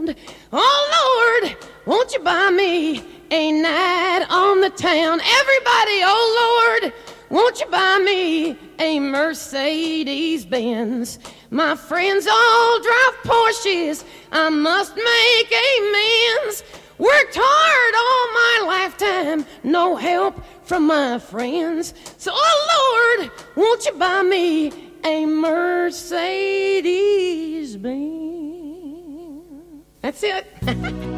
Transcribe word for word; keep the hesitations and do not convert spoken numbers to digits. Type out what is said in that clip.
around. Oh, Lord, won't you buy me a night on the town? Everybody, oh, Lord, won't you buy me a Mercedes-Benz? My friends all drive Porsches, I must make amends. Worked hard all my lifetime, no help from my friends. So, oh, Lord, won't you buy me a Mercedes-Benz? That's it.